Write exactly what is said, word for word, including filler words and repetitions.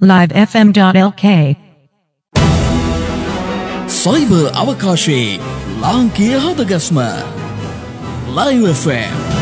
live f m dot l k cyber අවකාශයේ ලාංකීය හදගස්ම Live F M